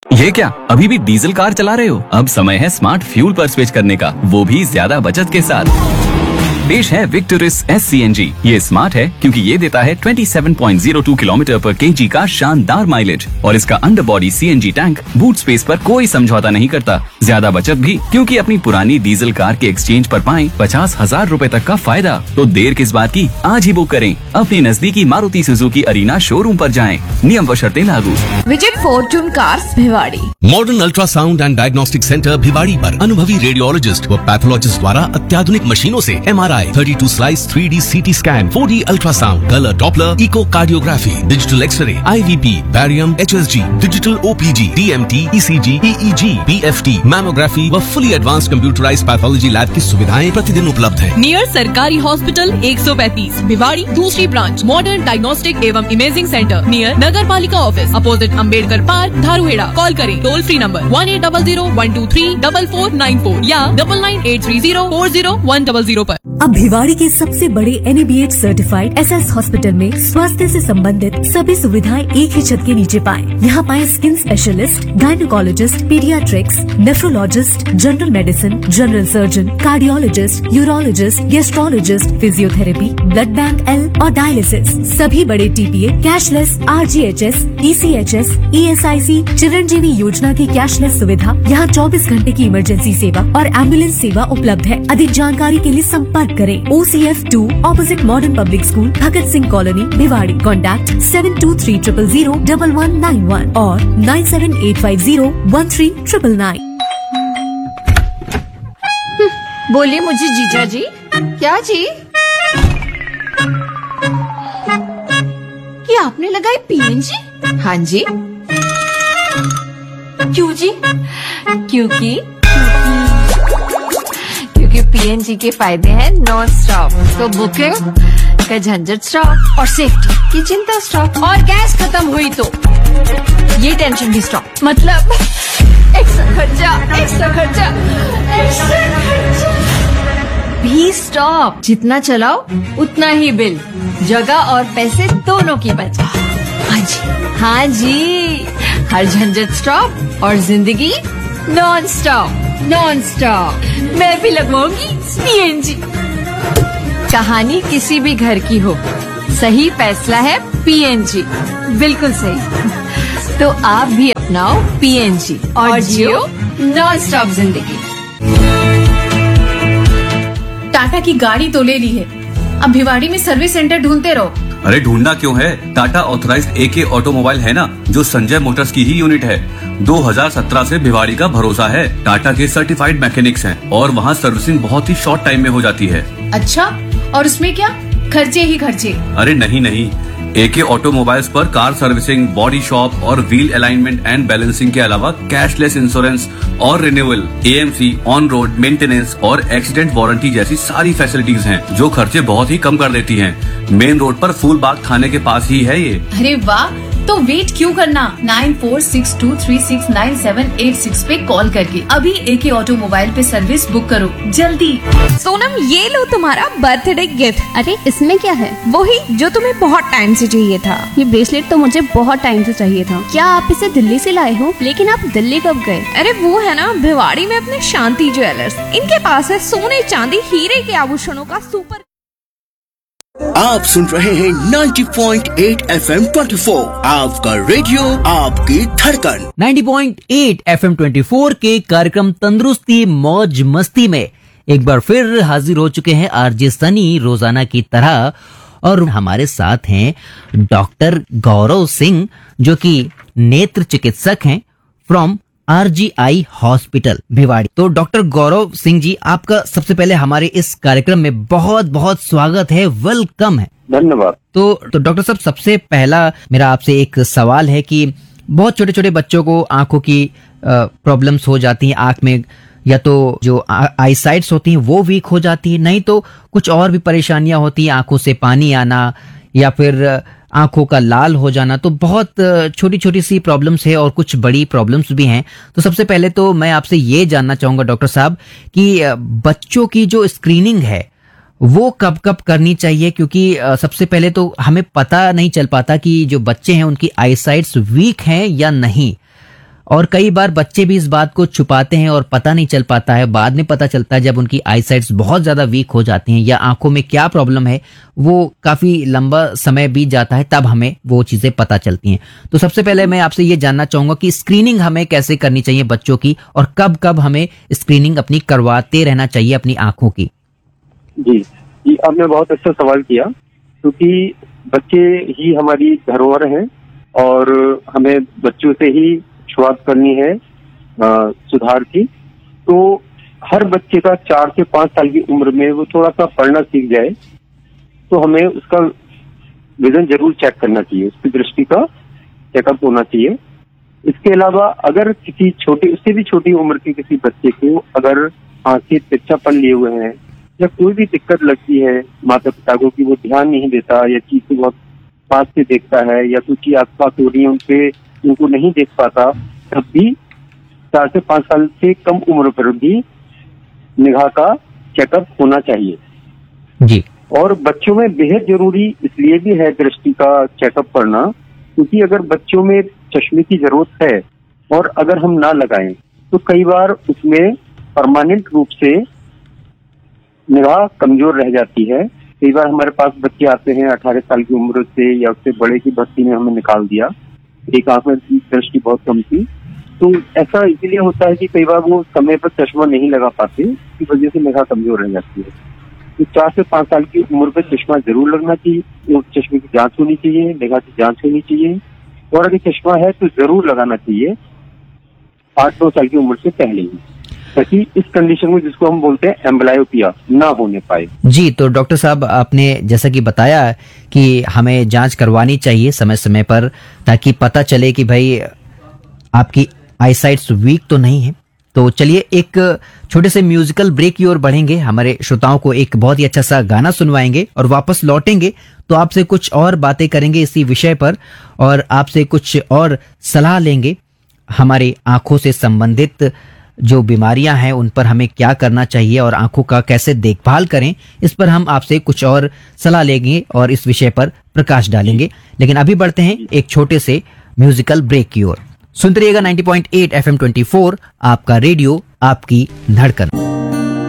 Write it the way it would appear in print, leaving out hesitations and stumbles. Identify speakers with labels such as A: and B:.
A: ये क्या अभी भी डीजल कार चला रहे हो? अब समय है स्मार्ट फ्यूल पर स्विच करने का, वो भी ज्यादा बचत के साथ। पेश है विक्टोरिस SCNG। ये स्मार्ट है क्योंकि ये देता है 27.02 किलोमीटर पर kg का शानदार माइलेज और इसका under body CNG tank boot space पर कोई समझौता नहीं करता। ज्यादा बचत भी क्योंकि अपनी पुरानी डीजल कार के एक्सचेंज पर पाएं 50,000 रूपए तक का फायदा। तो देर किस बात की, आज ही बुक करें। अपनी नजदीकी मारुति सुजुकी अरीना शोरूम पर जाएं। नियम व शर्तें लागू।
B: Visit Fortune cars Bhiwadi.
C: Modern ultrasound and diagnostic centre Bhiwadi पर अनुभवी रेडियोलॉजिस्ट व पैथोलॉजिस्ट द्वारा अत्याधुनिक मशीनों से MRI, 32 slice 3D CT scan, 4D ultrasound, colour Doppler, echocardiography, digital x ray, IVP, barium, HSG, digital OPG, DMT, ECG, EEG, PFT, mammography व fully advance computerised pathology lab की सुविधाएं प्रतिदिन उपलब्ध है।
D: नियर सरकारी हॉस्पिटल 135 भिवाड़ी, दूसरी ब्रांच मॉडर्न डायग्नोस्टिक एवं imaging centre near नगर पालिका office opposite Ambedkar park Dharuhera. Call करें टोल फ्री नंबर 1800-123-4494 या 9983040100 पर।
E: अब भिवाड़ी के सबसे बड़े NABH सर्टिफाइड SS हॉस्पिटल में स्वास्थ्य से संबंधित सभी सुविधाएं एक ही छत के नीचे पाएं। यहाँ पाएं skin specialist, gynaecologist, paediatrics, nephrologist, general medicine, general surgeon, cardiologist, urologist, gastrologist, physiotherapy, blood bank L और डायलिसिस। सभी बड़े TPA, cashless, RGHS, ECHS, ESIC, Chiranjeevi योजना की कैशलेस सुविधा। यहाँ 24 घंटे की इमरजेंसी सेवा और एम्बुलेंस सेवा उपलब्ध है। अधिक जानकारी के लिए संपर्क करें OCF 2 opposite modern public school, Bhagat Singh colony, Bhiwadi. Contact 7230001191 और 9785013999।
B: बोलिए मुझे जीजा जी। क्या जी? ये आपने लगाई PNG? हाँ जी। क्यों जी? क्योंकि PNG के फायदे हैं नॉन स्टॉप। तो बुकिंग का झंझट स्टॉप और सेफ्टी की चिंता स्टॉप और गैस खत्म हुई तो ये टेंशन भी स्टॉप। मतलब एक्स्ट्रा खर्चा भी स्टॉप। जितना चलाओ उतना ही बिल, जगह और पैसे दोनों की बचत। हाँ जी, हर झंझट स्टॉप और जिंदगी नॉन स्टॉप। मैं भी लगवाऊंगी PNG। कहानी किसी भी घर की हो, सही फैसला है PNG। बिल्कुल सही। तो आप भी अपनाओ PNG और जियो नॉन स्टॉप जिंदगी।
F: टाटा की गाड़ी तो ले ली है, अब भिवाड़ी में सर्विस सेंटर ढूंढते रहो।
A: अरे ढूंढना क्यों है, टाटा ऑथराइज्ड AK ऑटोमोबाइल है ना, जो संजय मोटर्स की ही यूनिट है। 2017 से भिवाड़ी का भरोसा है। टाटा के सर्टिफाइड मैकेनिक्स हैं और वहाँ सर्विसिंग बहुत ही शॉर्ट टाइम में हो जाती है।
F: अच्छा, और उसमें क्या खर्चे ही खर्चे?
A: अरे नहीं, AK ऑटोमोबाइल्स पर कार सर्विसिंग, बॉडी शॉप और व्हील अलाइनमेंट एंड बैलेंसिंग के अलावा कैशलेस इंश्योरेंस और renewal, AMC, on road maintenance और एक्सीडेंट वारंटी जैसी सारी फैसिलिटीज हैं, जो खर्चे बहुत ही कम कर देती हैं। मेन रोड पर फूल बाग थाने के पास ही है ये।
F: अरे वाह, तो वेट क्यों करना, 9462369786 पे कॉल करके अभी AK ऑटोमोबाइल पे सर्विस बुक करो जल्दी।
B: सोनम, ये लो तुम्हारा बर्थडे गिफ्ट।
G: अरे इसमें क्या है?
B: वही जो तुम्हें बहुत टाइम से चाहिए था।
G: ये ब्रेसलेट तो मुझे बहुत टाइम से चाहिए था। क्या आप इसे दिल्ली से लाए हो? लेकिन आप दिल्ली कब गए?
B: अरे वो है ना भिवाड़ी में अपने शांति ज्वेलर्स। इनके पास है सोने, चांदी, हीरे के आभूषणों का सुपर।
H: आप सुन रहे हैं 90.8 FM 24, आपका रेडियो, आपकी धड़कन।
I: 90.8 FM 24 के कार्यक्रम तंदुरुस्ती मौज मस्ती में एक बार फिर हाजिर हो चुके हैं RJ सनी रोजाना की तरह, और हमारे साथ हैं डॉक्टर गौरव सिंह, जो कि नेत्र चिकित्सक हैं फ्रॉम RGI हॉस्पिटल भिवाड़ी। तो डॉक्टर गौरव सिंह जी, आपका सबसे पहले हमारे इस कार्यक्रम में बहुत बहुत स्वागत है, वेलकम है।
J: धन्यवाद।
I: तो डॉक्टर साहब, सबसे पहला मेरा आपसे एक सवाल है कि बहुत छोटे छोटे बच्चों को आंखों की प्रॉब्लम्स हो जाती हैं, आंख में या तो जो आई साइट्स होती हैं वो वीक हो जाती है, नहीं तो कुछ और भी परेशानियां होती हैं, आंखों से पानी आना या फिर आंखों का लाल हो जाना। तो बहुत छोटी छोटी सी प्रॉब्लम्स है और कुछ बड़ी प्रॉब्लम्स भी हैं। तो सबसे पहले तो मैं आपसे ये जानना चाहूंगा डॉक्टर साहब कि बच्चों की जो स्क्रीनिंग है वो कब कब करनी चाहिए, क्योंकि सबसे पहले तो हमें पता नहीं चल पाता कि जो बच्चे हैं उनकी आईसाइट्स वीक हैं या नहीं। और कई बार बच्चे भी इस बात को छुपाते हैं और पता नहीं चल पाता है, बाद में पता चलता है जब उनकी आईसाइट्स बहुत ज्यादा वीक हो जाती हैं या आंखों में क्या प्रॉब्लम है वो काफी लंबा समय बीत जाता है, तब हमें वो चीजें पता चलती हैं। तो सबसे पहले मैं आपसे ये जानना चाहूंगा कि स्क्रीनिंग हमें कैसे करनी चाहिए बच्चों की, और कब कब हमें स्क्रीनिंग अपनी करवाते रहना चाहिए अपनी आंखों की।
J: जी जी, आपने बहुत अच्छा सवाल किया, क्योंकि बच्चे ही हमारी धरोहर हैं और हमें बच्चों से ही शुरुआत करनी है सुधार की। तो हर बच्चे का 4 से 5 साल की उम्र में वो थोड़ा सा पढ़ना सीख जाए तो हमें उसका विजन जरूर चेक करना चाहिए, उसकी दृष्टि का चेकअप होना चाहिए। इसके अलावा अगर किसी छोटी, उससे भी छोटी उम्र के किसी बच्चे को अगर आंखें तिरछापन लिए हुए हैं या कोई भी दिक्कत लगती है माता पिता को कि वो ध्यान नहीं देता या चीज को बहुत पास से देखता है या कुछ आसपास हो रही है उनको नहीं देख पाता, तब भी 4 से 5 साल से कम उम्र पर भी निगाह का चेकअप होना चाहिए
I: जी।
J: और बच्चों में बेहद जरूरी इसलिए भी है दृष्टि का चेकअप करना, क्योंकि अगर बच्चों में चश्मे की जरूरत है और अगर हम ना लगाएं तो कई बार उसमें परमानेंट रूप से निगाह कमजोर रह जाती है। कई बार हमारे पास बच्चे आते हैं 18 साल की उम्र से या उससे बड़े की भर्ती ने हमें निकाल दिया, एक आंख में दृष्टि बहुत कम थी। तो ऐसा इसलिए होता है कि कई बार वो समय पर चश्मा नहीं लगा पाते, इसकी वजह से निगाह कमजोर रह जाती है। तो 4 से 5 साल की उम्र पर चश्मा जरूर लगना चाहिए, चश्मे की जांच होनी चाहिए, निगाह की जांच होनी चाहिए, और अगर चश्मा है तो जरूर लगाना चाहिए 8-9 साल की उम्र से पहले ही, ताकि इस कंडीशन में जिसको हम बोलते हैं एम्ब्लायोपिया ना होने पाए।
I: जी, तो डॉक्टर साहब आपने जैसा कि बताया कि हमें जांच करवानी चाहिए समय समय पर, ताकि पता चले कि भाई आपकी आईसाइट्स वीक तो नहीं है। तो चलिए एक छोटे से म्यूजिकल ब्रेक की ओर बढ़ेंगे, हमारे श्रोताओं को एक बहुत ही अच्छा सा गाना सुनवाएंगे और वापस लौटेंगे तो आपसे कुछ और बातें करेंगे इसी विषय पर और आपसे कुछ और सलाह लेंगे हमारी आंखों से संबंधित जो बीमारियां हैं उन पर हमें क्या करना चाहिए और आंखों का कैसे देखभाल करें, इस पर हम आपसे कुछ और सलाह लेंगे और इस विषय पर प्रकाश डालेंगे। लेकिन अभी बढ़ते हैं एक छोटे से म्यूजिकल ब्रेक की ओर। सुनते रहिएगा 90.8 FM 24, आपका रेडियो आपकी धड़कन।